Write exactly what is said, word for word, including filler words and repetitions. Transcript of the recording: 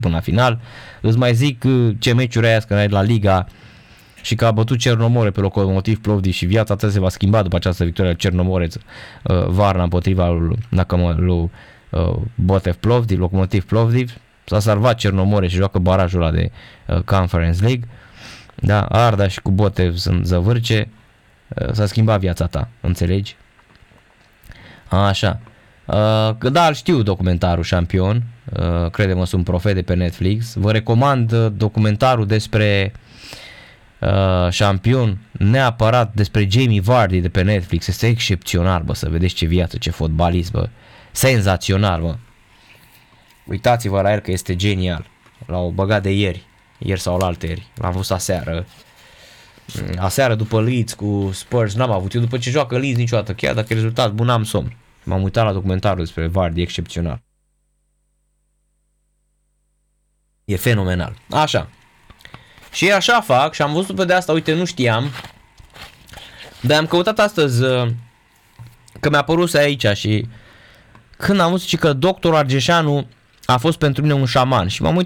până la final. Îți mai zic ce meciuri ai că la Liga și că a bătut Cernomore pe Locomotiv Plovdiv și viața ta se va schimba după această victorie Cernomoreț uh, Varna împotriva lui, lui uh, Botev Plovdiv, Locomotiv Plovdiv. S-a salvat Cernomore și joacă barajul ăla de uh, Conference League. Da, Arda și cu Botev sunt zăvârce. Uh, s-a schimbat viața ta, înțelegi? Așa. Uh, da, știu documentarul Șampion. Uh, crede-mă, sunt profet pe Netflix. Vă recomand uh, documentarul despre uh, Șampion, neapărat despre Jamie Vardy de pe Netflix. Este excepțional, bă, să vedeți ce viață, ce fotbalist, bă. Senzațional, bă. Uitați-vă la el că este genial. L-au băgat de ieri, ieri sau la alteri. L-am văzut aseară. Aseară după Leeds cu Spurs n-am avut. Eu după ce joacă Leeds niciodată, chiar dacă e rezultat bun, am somn. M-am uitat la documentarul despre Vardy, excepțional. E fenomenal. Așa. Și așa fac și am văzut pe de asta, uite, nu știam. Dar am căutat astăzi că mi-a apărut aici și când am văzut și că doctorul Argeșanu a fost pentru mine un șaman și m-am uitat